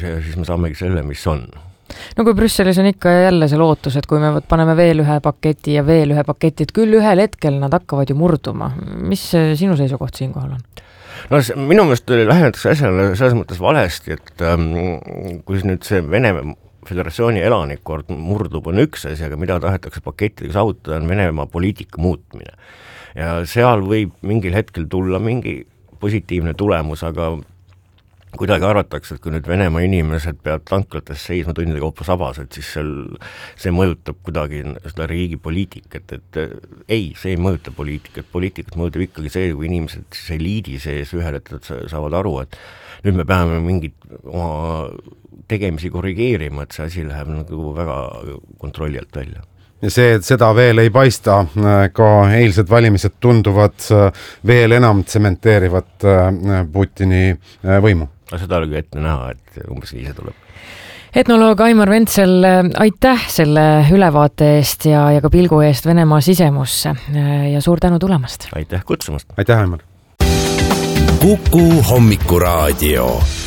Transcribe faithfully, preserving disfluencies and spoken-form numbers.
ja siis me saamegi selle, mis on. No kui Brüsselis on ikka jälle see lootus, et kui me paneme veel ühe paketi ja veel ühe paketi, et küll ühel hetkel nad hakkavad ju murduma. Mis sinu seisukoht siinkohal on? No minu meelest lähenetakse asjale selles mõttes valesti, et ähm, kui nüüd see Venemaa Föderatsiooni elanikkord murdub on üks asi, aga mida tahetakse pakettidega saavutada, on Venemaa poliitika muutmine. Ja seal võib mingil hetkel tulla mingi positiivne tulemus, aga kuidagi arvatakse, et kui nüüd Venemaa inimesed peavad tanklates seisma tundide kaupa sabas, et siis seal, see mõjutab kuidagi seda riigi poliitikat, et ei, see ei mõjuta poliitikat, poliitikat mõjutab ikkagi see, kui inimesed siis eliidi sees ühel hetkel saavad aru, et nüüd me peame mingit oma tegemisi korrigeerima, et see asi läheb nagu väga kontrolli alt välja. Ja see, et seda veel ei paista, ka eilsed valimised tunduvad veel enam tsementeerivat Putini võimu. Seda oli ette näha, et umbes nii see tuleb. Etnoloog Aimar Ventsel, aitäh selle ülevaate eest ja, ja ka pilgu eest Venemaa sisemusse ja suur tänu tulemast. Aitäh kutsumast. Aitäh, Aimar. Kuku hommikuraadio.